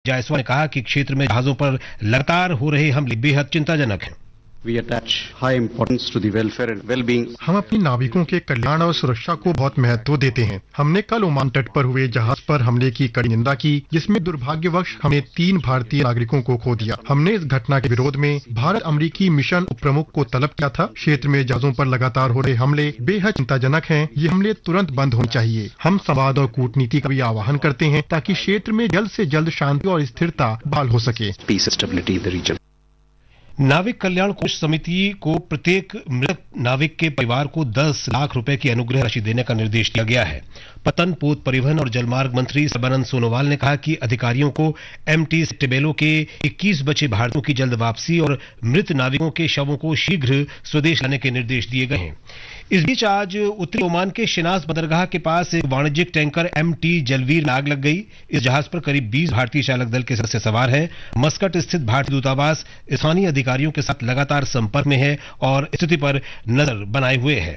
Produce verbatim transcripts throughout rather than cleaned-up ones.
जायसवाल ने कहा कि क्षेत्र में जहाजों पर लगातार हो रहे हमले बेहद चिंताजनक हैं। We attach high importance to the welfare and well-being. हम अपने नाविकों के कल्याण और सुरक्षा को बहुत महत्व देते हैं। हमने कल ओमान तट पर हुए जहाज पर हमले की कड़ी निंदा की, जिसमें दुर्भाग्यवश हमने तीन भारतीय नागरिकों को खो दिया। हमने इस घटना के विरोध में भारत अमेरिकी मिशन उप प्रमुख को तलब किया था। क्षेत्र में जहाजों पर लगातार हो रहे हमले बेहद चिंताजनक हैं। ये हमले तुरंत बंद होने चाहिए। हम संवाद और कूटनीति का भी आह्वान करते हैं ताकि क्षेत्र में जल्द से जल्द शांति और स्थिरता बहाल हो सके। Peace and stability in the region. नाविक कल्याण कोष समिति को प्रत्येक मृतक नाविक के परिवार को दस लाख रुपए की अनुग्रह राशि देने का निर्देश दिया गया है। पतन, पोत, परिवहन और जलमार्ग मंत्री सर्बानंद सोनोवाल ने कहा कि अधिकारियों को एमटी टेबेलो के इक्कीस बचे भारतीयों की जल्द वापसी और मृत नाविकों के शवों को शीघ्र स्वदेश लाने के निर्देश दिए गए हैं। इस बीच आज उत्तरी ओमान के शिनास बंदरगाह के पास एक वाणिज्यिक टैंकर एमटी जलवीर में आग लग गई। इस जहाज पर करीब बीस भारतीय चालक दल के सदस्य सवार हैं। मस्कट स्थित भारतीय दूतावास स्थानीय अधिकारियों के साथ लगातार संपर्क में है और स्थिति पर नजर बनाए हुए है।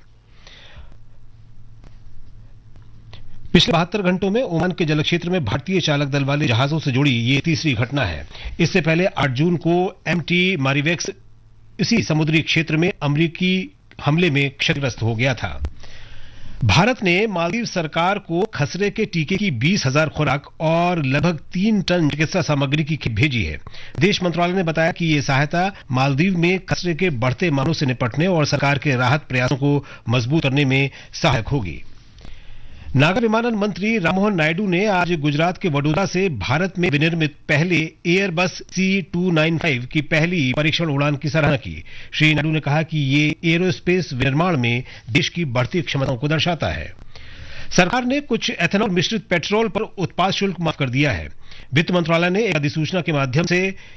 पिछले बहत्तर घंटों में ओमान के जल क्षेत्र में भारतीय चालक दल वाले जहाजों से जुड़ी ये तीसरी घटना है। इससे पहले आठ जून को एमटी मारिवेक्स इसी समुद्री क्षेत्र में अमेरिकी हमले में क्षतिग्रस्त हो गया था। भारत ने मालदीव सरकार को खसरे के टीके की बीस हजार खुराक और लगभग तीन टन चिकित्सा सामग्री की किट भेजी है। विदेश मंत्रालय ने बताया कि ये सहायता मालदीव में खसरे के बढ़ते मामलों से निपटने और सरकार के राहत प्रयासों को मजबूत करने में सहायक होगी। नागर विमानन मंत्री राममोहन नायडू ने आज गुजरात के वडोदरा से भारत में विनिर्मित पहले Airbus C to nine five की पहली परीक्षण उड़ान की सराहना की। श्री नायडू ने कहा कि ये एरोस्पेस विनिर्माण में देश की बढ़ती क्षमताओं को दर्शाता है। सरकार ने कुछ एथेनॉल मिश्रित पेट्रोल पर उत्पाद शुल्क माफ कर दिया है। वित्त मंत्रालय ने एक अधिसूचना के माध्यम से